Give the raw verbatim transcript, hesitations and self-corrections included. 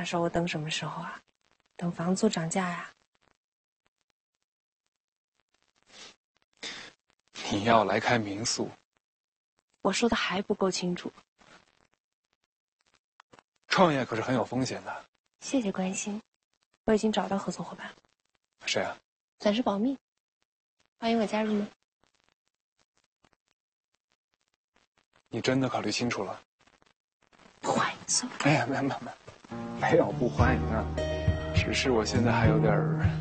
的时候，我等什么时候啊？等房租涨价呀？ 你要来开民宿？ 我说的还不够清楚。 创业可是很有风险的。 谢谢关心，我已经找到合作伙伴了。 谁啊？ 暂时保密。欢迎我加入吗？ 你真的考虑清楚了？ 不欢迎走。 哎呀，没有没有没有，没有不欢迎啊，只是我现在还有点儿